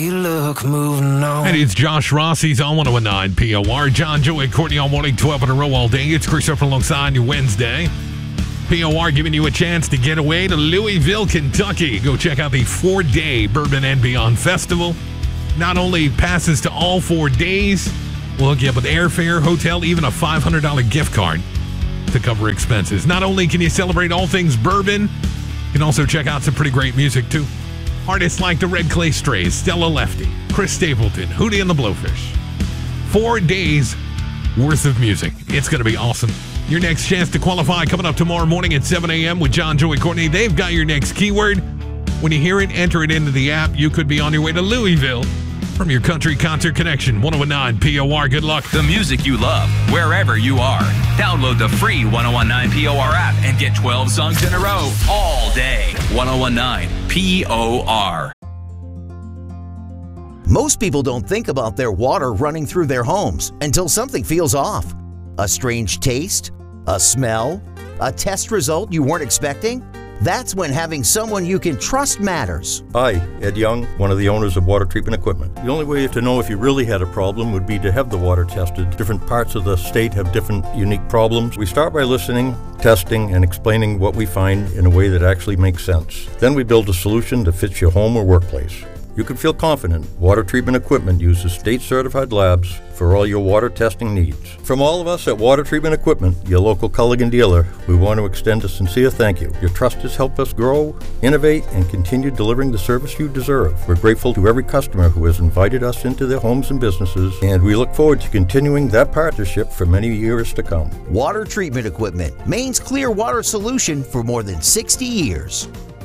You look moving on. And it's Josh Ross. He's on 101.9 POR. John, Joey, Courtney all morning, 12 in a row all day. It's Christopher alongside you Wednesday. POR giving you a chance to get away to Louisville, Kentucky. Go check out the 4-day Bourbon and Beyond Festival. Not only passes to all 4 days, we'll hook you up with airfare, hotel, even a $500 gift card to cover expenses. Not only can you celebrate all things bourbon, you can also check out some pretty great music, too. Artists like the Red Clay Strays, Stella Lefty, Chris Stapleton, Hootie and the Blowfish. 4 days worth of music. It's going to be awesome. Your next chance to qualify coming up tomorrow morning at 7 a.m. with John, Joey, Courtney. They've got your next keyword. When you hear it, enter it into the app. You could be on your way to Louisville from your Country Concert Connection. 101.9 POR. Good luck. The music you love, wherever you are. Download the free 101.9 POR app and get 12 songs in a row all day. 101.9 POR. Most people don't think about their water running through their homes until something feels off. A strange taste? A smell? A test result you weren't expecting? That's when having someone you can trust matters. Hi, Ed Young, one of the owners of Water Treatment Equipment. The only way to know if you really had a problem would be to have the water tested. Different parts of the state have different unique problems. We start by listening, testing, and explaining what we find in a way that actually makes sense. Then we build a solution that fits your home or workplace. You can feel confident Water Treatment Equipment uses state-certified labs for all your water testing needs. From all of us at Water Treatment Equipment, your local Culligan dealer, we want to extend a sincere thank you. Your trust has helped us grow, innovate, and continue delivering the service you deserve. We're grateful to every customer who has invited us into their homes and businesses, and we look forward to continuing that partnership for many years to come. Water Treatment Equipment, Maine's clear water solution for more than 60 years.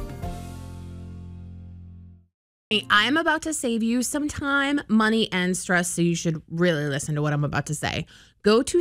I'm about to save you some time, money, and stress, so you should really listen to what I'm about to say. Go to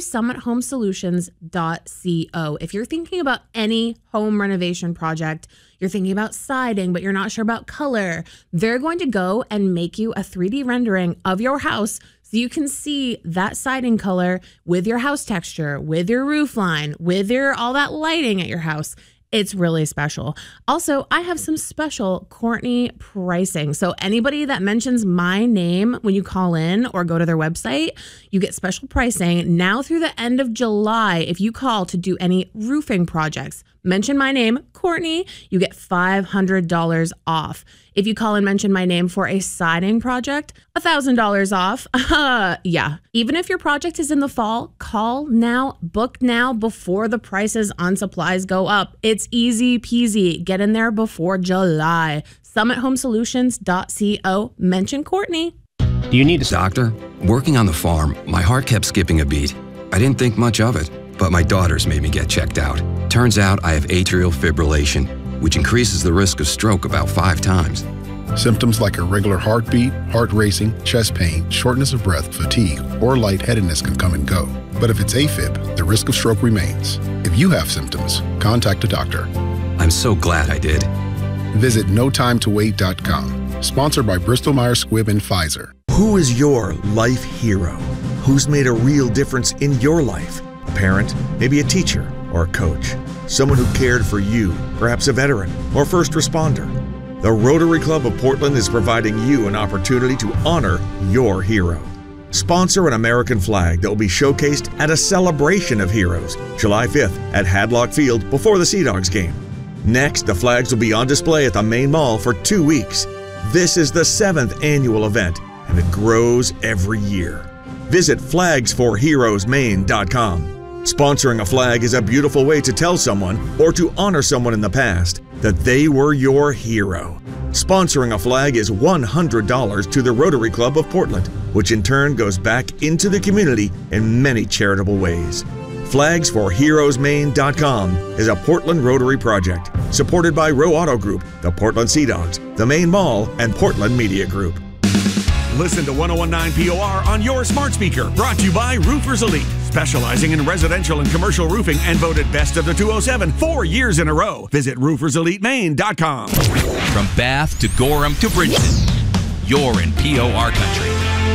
summithomesolutions.co. If you're thinking about any home renovation project, you're thinking about siding, but you're not sure about color, they're going to go and make you a 3D rendering of your house so you can see that siding color with your house texture, with your roof line, with your all that lighting at your house. It's really special. Also, I have some special Courtney pricing. So anybody that mentions my name when you call in or go to their website, you get special pricing now through the end of July. If you call to do any roofing projects, mention my name, Courtney, you get $500 off. If you call and mention my name for a siding project, $1,000 off. Yeah. Even if your project is in the fall, call now, book now before the prices on supplies go up. It's easy peasy. Get in there before July. SummitHomeSolutions.co. Mention Courtney. Do you need a doctor? Working on the farm, my heart kept skipping a beat. I didn't think much of it, but my daughters made me get checked out. Turns out I have atrial fibrillation, which increases the risk of stroke about 5 times. Symptoms like irregular heartbeat, heart racing, chest pain, shortness of breath, fatigue, or lightheadedness can come and go. But if it's AFib, the risk of stroke remains. If you have symptoms, contact a doctor. I'm so glad I did. Visit notimetowait.com. Sponsored by Bristol Myers Squibb and Pfizer. Who is your life hero? Who's made a real difference in your life? A parent, maybe a teacher, or a coach. Someone who cared for you, perhaps a veteran or first responder. The Rotary Club of Portland is providing you an opportunity to honor your hero. Sponsor an American flag that will be showcased at a celebration of heroes, July 5th at Hadlock Field before the Sea Dogs game. Next, the flags will be on display at the main mall for 2 weeks. This is the 7th annual event, and it grows every year. Visit flagsforheroesmaine.com. Sponsoring a flag is a beautiful way to tell someone, or to honor someone in the past, that they were your hero. Sponsoring a flag is $100 to the Rotary Club of Portland, which in turn goes back into the community in many charitable ways. Flagsforheroesmaine.com is a Portland Rotary project, supported by Row Auto Group, the Portland Sea Dogs, the Main Mall, and Portland Media Group. Listen to 101.9 POR on your smart speaker. Brought to you by Roofers Elite, specializing in residential and commercial roofing and voted best of the 207 4 years in a row. Visit rooferselitemaine.com. From Bath to Gorham to Bridgeton, you're in POR country.